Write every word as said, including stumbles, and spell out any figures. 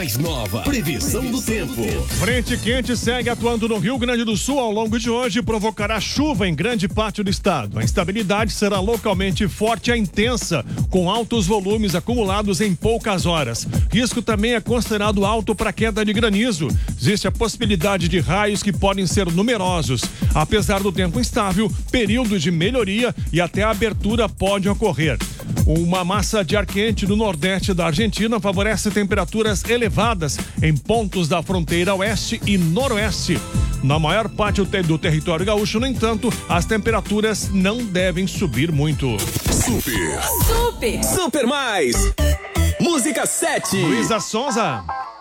mais nova previsão do tempo. Frente quente segue atuando no Rio Grande do Sul ao longo de hoje e provocará chuva em grande parte do estado. A instabilidade será localmente forte e intensa, com altos volumes acumulados em poucas horas. Risco também é considerado alto para queda de granizo. Existe a possibilidade de raios que podem ser numerosos. Apesar do tempo instável, períodos de melhoria e até a abertura pode ocorrer. Uma massa de ar quente no nordeste da Argentina favorece temperaturas elevadas em pontos da fronteira oeste e noroeste. Na maior parte do território gaúcho, no entanto, as temperaturas não devem subir muito. Super. Super. Super mais. Música sete. Luísa Sonza.